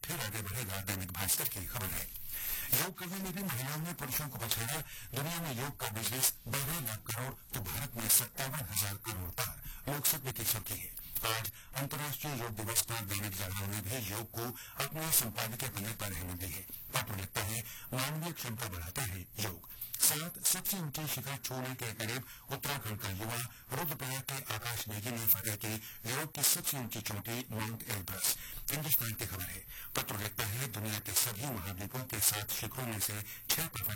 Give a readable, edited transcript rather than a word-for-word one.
फिर आगे बढ़ेगा। दैनिक भास्कर की खबर है। योग करने में भी महिलाओं ने पुरुषों को पछाड़ा। दुनिया में योग का बिजनेस 12 लाख करोड़ तो भारत में 57,000 करोड़ पार। लोकसभा की सुर्खी है। आज अंतर्राष्ट्रीय योग दिवस पर दैनिक जागरण ने भी योग को अपने संपादकीय पन्ने पर अहमियत दी है। पत्र लिखता है, मानवीय क्षमता बढ़ाता है योग। 7 सबसे ऊंची शिखर छूने के करीब उत्तराखंड का युवा रुद्रप्रयाग के आकाश नेगी ने फतेह की योग की सबसे ऊंची चोटी माउंट एवरेस्ट। हिन्दुस्तान की खबर है। पत्र लिखता है, दुनिया के सभी महाद्वीपों के 7 शिखरों में से 6 पर